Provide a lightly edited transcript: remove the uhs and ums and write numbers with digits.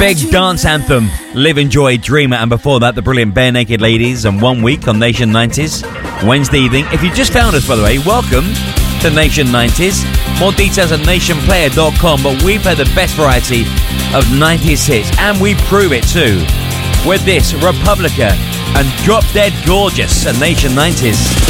Big dance anthem, Live, Enjoy, Dreamer, and before that, the brilliant Bare Naked Ladies and 1 Week on Nation 90s, Wednesday evening. If you just found us, by the way, welcome to Nation 90s. More details at nationplayer.com, but we play the best variety of 90s hits, and we prove it too with this, Republica and Drop Dead Gorgeous at Nation 90s.